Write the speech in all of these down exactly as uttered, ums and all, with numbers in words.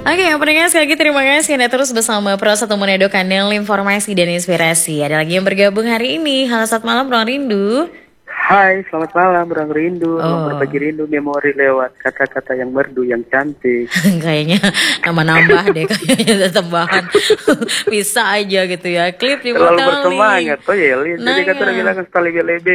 Oke, pendengar sekali lagi terima kasih Anda terus bersama Pro satu Manado, kanal informasi dan inspirasi. Ada lagi yang bergabung hari ini. Halo, selamat malam Ruang Rindu. Hai, selamat malam Ruang Rindu. Ruang Oh. berbagi rindu, memori lewat kata-kata yang merdu, yang cantik. Kayaknya nambah-nambah deh, kayaknya tambahan. Bisa aja gitu ya. Klip di Terlalu Motoling. bersemangat, oh ya, Lin. Jadi Nah, kata udah ya. bilang sekali lebe.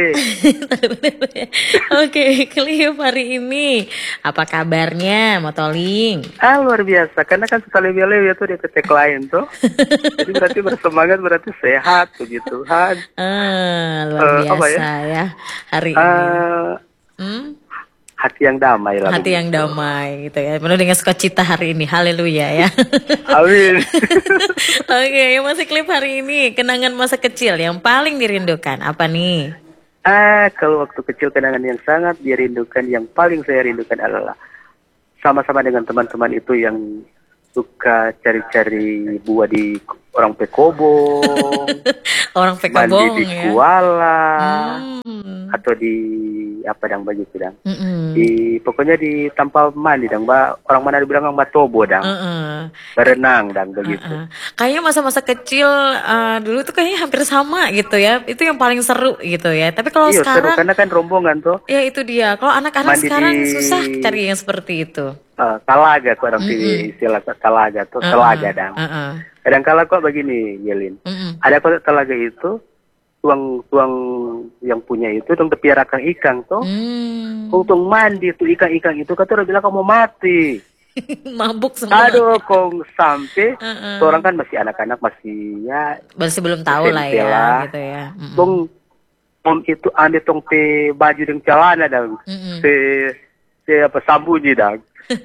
Oke, klip hari ini. Apa kabarnya, Motoling? Ah, luar biasa. Karena kan sekali lebe itu dia ketek lain tuh. Jadi berarti bersemangat, berarti sehat, puji Tuhan. Ah, luar Eh, biasa apa ya? ya hari ini. Eh, Hmm? hati yang damai lah. Hati yang begitu. damai gitu ya. Penuh dengan sukacita hari ini. Haleluya ya. Amin. Oke, yang masih klip hari ini. Kenangan masa kecil yang paling dirindukan. Apa nih? Ah, kalau waktu kecil kenangan yang sangat dirindukan, yang paling saya rindukan adalah sama-sama dengan teman-teman itu yang suka cari-cari buah di orang pekobong, Orang mandi pekabong di ya. kuala, Hmm. atau di apa dang begitu dang. Mm-mm. Di pokoknya di tempat mandi dang, mbak orang mana dibilang mbak tobo dang, Uh-uh. berenang dang begitu. Uh-uh. Kayaknya masa-masa kecil uh, dulu tuh kayaknya hampir sama gitu ya. Itu yang paling seru gitu ya. Tapi kalau Iya seru sekarang, karena kan rombongan tuh ya itu dia. Kalau anak-anak mandi sekarang di susah cari yang seperti itu. uh, talaga, kok orang Mm-mm. pilih istilah talaga tuh Uh-uh. telaga dang. Uh-uh. Kadang kala kok begini, Yelin. Mm-mm. Ada kok telaga itu tuang tuang yang punya itu dong tepiarakan ikan tuh. Hmm. Untung mandi tuh ikan-ikan itu kata udah bilang kamu mati. Mabuk semua. Aduh, kong sampai Uh-uh. orang kan masih anak-anak masih ya Masih belum tahu lah S M P ya lah. gitu ya. Mm-mm. Tong om itu ambil tong te baju dan celana dong. Mm-mm. Se se apa sambunyi dong.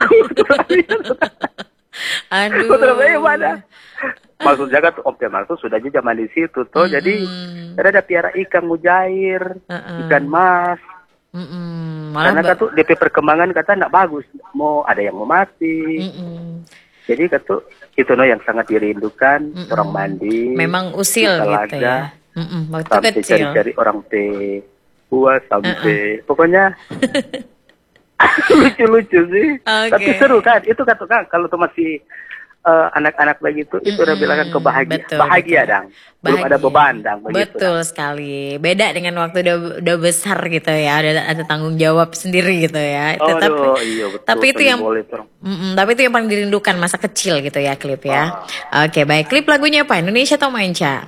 Aduh. Kau terbaik mana? Maksud jaga tuh om teh maksud sudah aja zaman di situ tuh. Mm-mm. Jadi ada piara ikan mujair, Uh-uh. ikan mas. Mm-mm. Malah Karena ba- kata D P perkembangan kata enggak bagus, mau ada yang mau mati. Mm-mm. Jadi kata itu no yang sangat dirindukan, Mm-mm. orang mandi. memang usil di gitu Talaga, ya. Mm-mm. Waktu sampai kecil. cari-cari orang teh buah sampai pokoknya lucu-lucu sih. Oke. Tapi seru kan? Itu kata kan kalau tuh masih eh, anak-anak begitu itu udah Mm-mm. bilang kebahagiaan, Betul, bahagia betul. dang. Belum ada Bahagia. beban dang begitu. Betul sekali. Beda dengan waktu udah, udah besar gitu ya. Ada ada tanggung jawab sendiri gitu ya. Oh, Tetapi aduh, iya betul. tapi itu yang boleh tuh. Mm-mm, tapi itu yang paling dirindukan masa kecil gitu ya klip ya. Oke, baik. Klip lagunya apa? Indonesia atau Manca?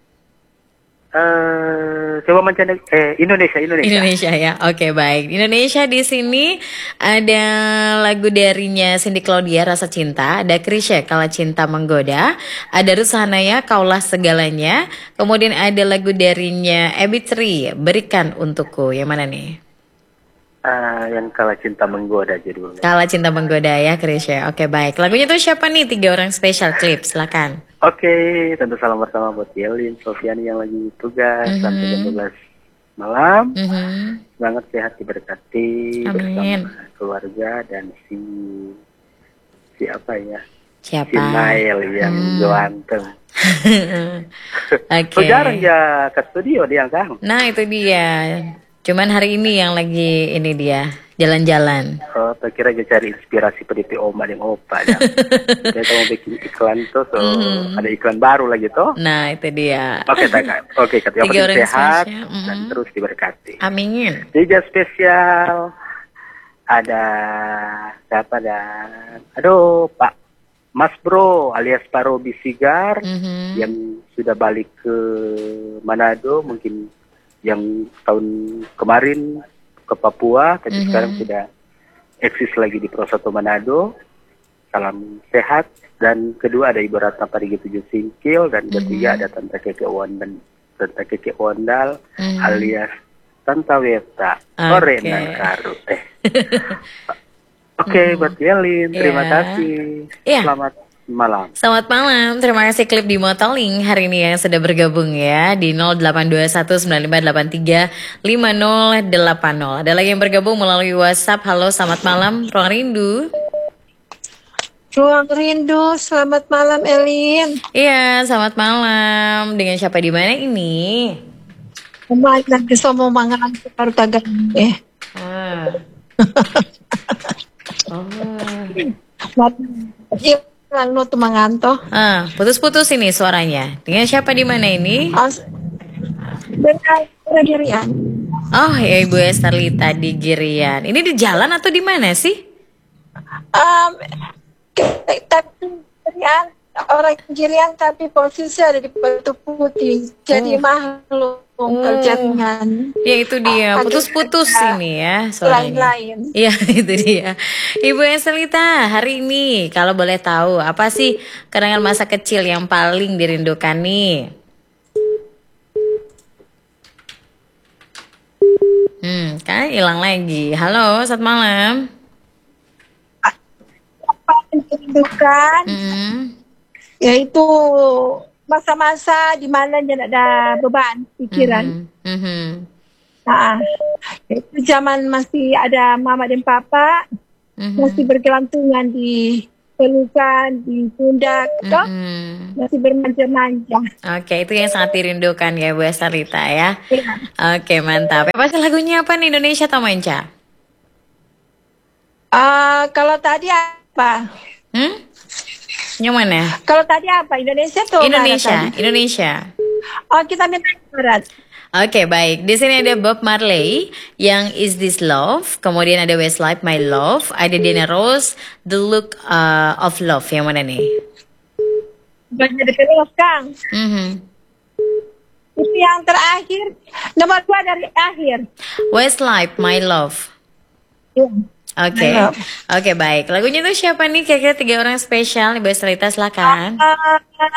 Eh, coba mencari eh Indonesia, Indonesia. Indonesia ya. Oke, baik. Indonesia di sini ada lagu darinya Cindy Claudia Rasa Cinta, ada Krisya Kala Cinta Menggoda, ada Ruth Sahanaya Kaulah Segalanya, kemudian ada lagu darinya Ebitri Berikan Untukku. Yang mana nih? Ah, yang Kala Cinta Menggoda judulnya. Kala Cinta Menggoda ya Krisya. Oke, baik. Lagunya tuh siapa nih? Tiga orang spesial klip. Silakan. Oke, tentu salam bersama buat Yelin, Sofiani yang lagi tugas Mhm. sampai jam dua belas malam. Mhm. Semangat sehat diberkati Amin. bersama keluarga dan si si apa ya? Siapa? Si Nail yang Hmm. ganteng. Oke. So, jarang ya ke studio dia Kang. Nah itu dia. Cuman hari ini yang lagi ini dia jalan-jalan. Oh, saya kira dia cari inspirasi P D P Oma dan Opa ya. Dia mau bikin iklan tuh, so Mhm. ada iklan baru lagi tuh. Nah itu dia. Oke, Kak. Oke, Kak. Yang Tiga penting orang sehat spesial. dan Mhm. terus diberkati. Amin. Tiga spesial ada siapa dan aduh Pak Mas Bro alias Pak Robi Sigar Mhm. yang sudah balik ke Manado, mungkin yang tahun kemarin ke Papua tapi Mhm. sekarang sudah eksis lagi di Pro satu Manado. Salam sehat. Dan kedua ada Ibu Ratna Parigi Tujuh Singkil dan ketiga ada Tante Keke Wondal, Tante Keke Wondal Mhm. alias Tante Weta Oke. Ore Nangkaru eh. Oke, buat Yelin, terima Iya. kasih. Iya. Selamat malam. Selamat malam, terima kasih klip di Motoling hari ini yang sudah bergabung ya di nol delapan dua satu sembilan lima delapan tiga lima nol delapan nol. Ada lagi yang bergabung melalui WhatsApp. Halo, selamat malam, Ruang Rindu. Ruang Rindu, selamat malam Elin. Iya, selamat malam. Dengan siapa di mana ini? Kemarin lagi sama mangan baru tagan eh. Ah. Oh. Iya, Lalu Tumanganto. Ah, putus-putus ini suaranya. Dengan siapa di mana ini? Oh, dengan Regerian. Oh, ya Ibu Esterlita di Girian. Ini di jalan atau di mana sih? Um, tapi Regerian, orang Girian tapi posisi ada di Batu Putih. Jadi Oh. makhluk Oh. jaringan. Ya itu dia, putus-putus ini ya suaranya. Lain-lain. Iya itu dia. Ibu Eselita, hari ini kalau boleh tahu apa sih kenangan masa kecil yang paling dirindukan nih? Hmm, kan hilang lagi. Halo, selamat malam. Apa yang dirindukan? Hmm. Yaitu masa-masa di mana dia tidak ada beban pikiran. Mhm, mhm. Nah, itu zaman masih ada mama dan papa, Mhm. masih bergelantungan di pelukan, di pundak, toh, Mhm. masih bermanja-manja. Oke, itu yang sangat dirindukan ya Bu Estelita ya. Ya. Oke, mantap. Pasti lagunya apa nih, Indonesia atau Manca? Ah, kalau tadi apa? Hmm? Yang mana? Kalau tadi apa? Indonesia tuh? Indonesia, Tadi? Indonesia. Oh, kita minta barat. Oke, baik. Di sini ada Bob Marley yang Is This Love, kemudian ada Westlife My Love, ada Diana Ross The Look uh, of Love. Yang mana nih? Banyak dipilih, Kang. Mhm. Itu yang terakhir, nomor dua dari akhir. Westlife My Love. Ya. Oke, My Love. oke baik. Lagunya tuh siapa nih? Kira-kira tiga orang spesial. Ibu Estelita silakan. Ah,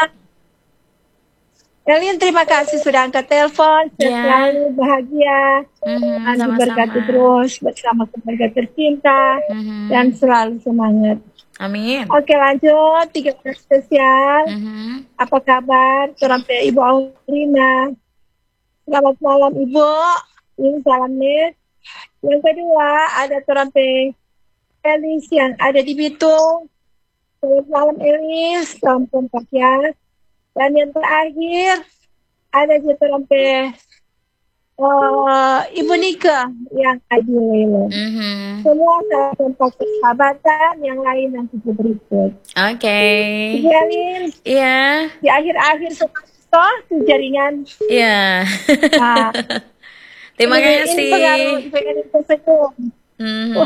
Elin, terima kasih sudah angkat telepon. Saya Ya. selalu bahagia. Mhm, Nanti sama-sama. berkati terus bersama keluarga tercinta Mhm. dan selalu semangat. Amin. Oke, lanjut tiga orang spesial. Mhm. Apa kabar? Sampai Ibu Aurina. Selamat malam Ibu. Ini salam nih. Yang kedua ada Torampe Elis yang ada di Bitung. Selamat malam Elis. Salam kompak ya. Dan yang terakhir ada di Torampe uh, Ibu Nika yang ada di Lelo. Mhm. Semua salah kompak persahabatan yang lain nanti berikut. Oke. Ibu Elin, Iya. di akhir-akhir semester tuh jaringan. Iya. Nah, Terima ini, kasih. Ini pengaruh Ibu Elin tersebut. Mhm.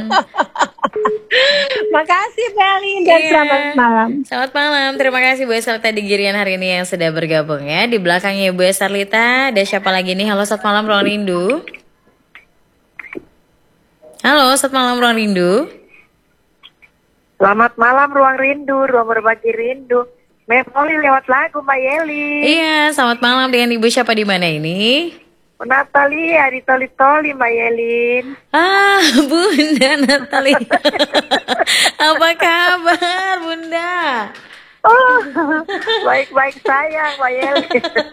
Makasih Belin dan Iya. selamat malam. Selamat malam, terima kasih Bu Estelita di Girian hari ini yang sudah bergabung ya. Di belakangnya Bu Estelita, ada siapa lagi nih? Halo, selamat malam Ruang Rindu. Halo, selamat malam Ruang Rindu. Selamat malam Ruang Rindu, Ruang Berbagi Rindu. Memori lewat lagu Mbak Yeli. Iya, selamat malam dengan Ibu siapa di mana ini? Natalia di Toli-Toli Mbak Yelin. Ah, Bunda Natalia. Apa kabar Bunda? Oh, baik-baik sayang Mbak Yeli.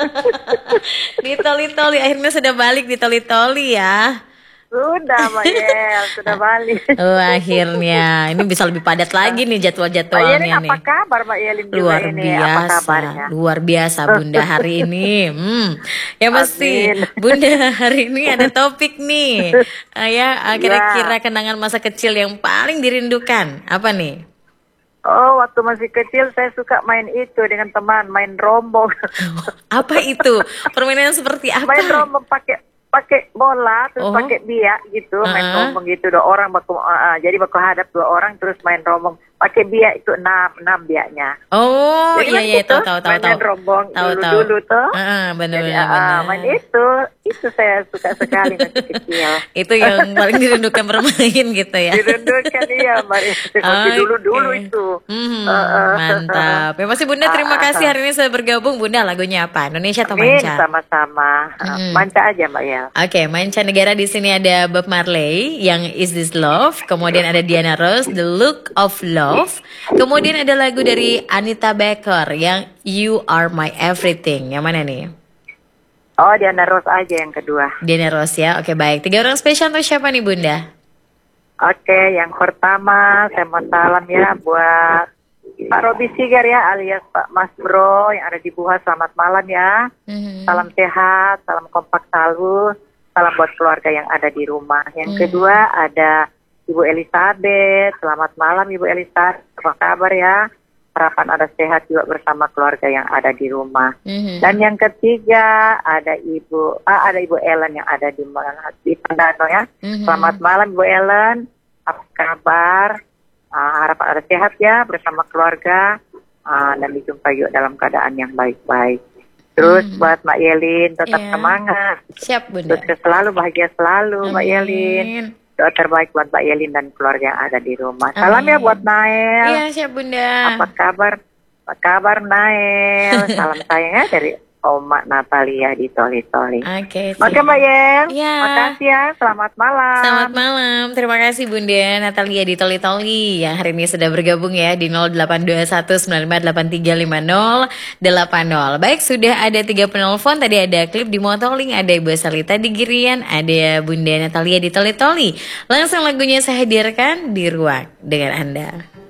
Di Toli-Toli, akhirnya sudah balik di Toli-Toli ya. Sudah Mbak Yel, sudah balik. Oh, akhirnya. Ini bisa lebih padat lagi nih Mbak Yelin jadwal-jadwalnya apa nih. kabar Mbak Yelin juga Luar ini? Apa biasa, kabarnya? luar biasa Bunda hari ini. Hmm, ya pasti Amin. Bunda hari ini ada topik nih. Ah, ya, ah, kira-kira kenangan masa kecil yang paling dirindukan apa nih? Oh, waktu masih kecil saya suka main itu dengan teman, main rombong. Apa itu? Permainan seperti apa? Main rombong pakai pakai bola terus Oh. pakai biak gitu, main Uh-uh. rombong gitu, dua orang baku, uh, uh, jadi baku hadap dua orang terus main rombong pakai biak itu enam enam biaknya. Oh, Jadi iya main iya itu, tahu tahu tahu main, tahu. main rombong Tahu dulu tahu. dulu tuh. Heeh, benar Jadi, benar uh, benar. main itu, itu saya suka sekali masih kecil. Itu yang paling dirindukan bermain gitu ya. Dirindukan iya, Mbak. Masih Oke. dulu dulu itu. Hmm, Uh, uh. mantap. Ya pasti Bunda terima kasih hari ini sudah bergabung. Bunda lagunya apa? Indonesia atau Amin, Manca? sama-sama. Uh, Mm-mm. Manca aja Mbak ya. Oke, mancanegara di sini ada Bob Marley yang Is This Love, kemudian ada Diana Ross The Look of Love, kemudian ada lagu dari Anita Baker yang You Are My Everything. Yang mana nih? Oh, Diana Ross aja yang kedua. Diana Ross ya. Oke baik. Tiga orang spesial untuk siapa nih Bunda? Oke, yang pertama saya mau salam ya buat Pak Robi Sigar ya alias Pak Mas Bro yang ada di Buha. Selamat malam ya. Mhm. Salam sehat, salam kompak selalu. Salam buat keluarga yang ada di rumah. Yang Hmm. kedua ada Ibu Elizabeth. Selamat malam Ibu Elizabeth. Apa kabar ya? harapan ada sehat juga bersama keluarga yang ada di rumah. Mhm. Dan yang ketiga ada Ibu, ah, ada Ibu Ellen yang ada di di Pendano ya. Mhm. Selamat malam Ibu Ellen, apa kabar? Ah, harapan ada sehat ya bersama keluarga, ah, dan dijumpai juga dalam keadaan yang baik-baik. Terus Mhm. buat Mbak Yelin tetap Iya. semangat, Siap Bunda. sukses selalu, bahagia selalu Mbak Yelin. Amin. Doa terbaik buat Mbak Yelin dan keluarga yang ada di rumah. Salam Amin. ya buat Nael. Iya siap Bunda. Apa kabar? Apa kabar Nael? Salam sayang ya dari Oma Natalia di Toli-Toli. Oke. Oke siap. Mbak Yel, Iya. makasih ya. Selamat malam. Selamat malam, terima kasih Bunda Natalia di Toli-Toli yang hari ini sudah bergabung ya di nol delapan dua satu sembilan lima delapan tiga lima nol delapan nol. Baik, sudah ada tiga penelpon, tadi ada klip di Motoling, ada Ibu Salita di Girian, ada Bunda Natalia di Toli-Toli. Langsung lagunya saya hadirkan di ruang dengan Anda.